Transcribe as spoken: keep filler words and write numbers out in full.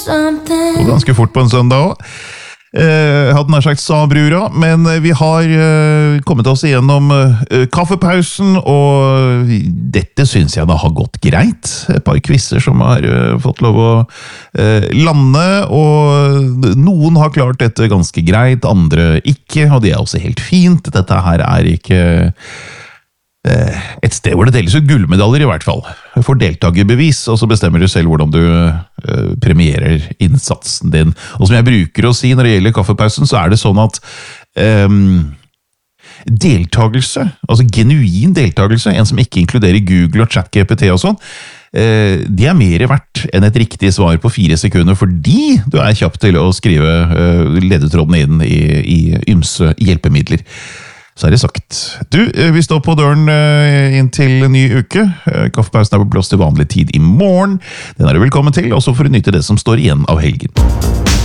Og ganske fort på en søndag også. Eh, hadde nær sagt sa brura, men vi har eh, kommet oss igjennom eh, kaffepausen, og dette synes jeg da har gått greit. Et par quizzer som har eh, fått lov å eh, lande, og noen har klart dette ganske greit, andre ikke, og det er også helt fint. Dette her er ikke et sted hvor det deles ut gullmedaljer i hvert fall. Du får deltagerbevis, og så bestemmer du selv hvordan du uh, premierer innsatsen din. Og som jeg bruker å si når det gjelder kaffepausen, så er det sånn at um, deltagelse, altså genuin deltagelse, en som ikke inkluderer Google og ChatGPT og sånn, uh, det er mer verdt enn et riktig svar på fire sekunder, fordi du er kjapp til å skrive uh, ledetrådene inn i, i ymse hjelpemidler. Så er det sagt. Du, vi står på døren inn til en ny uke. Kaffepausen er på plass til vanlig tid i morgen. Den er du velkommen til, og så får du nyte det som står igjen av helgen.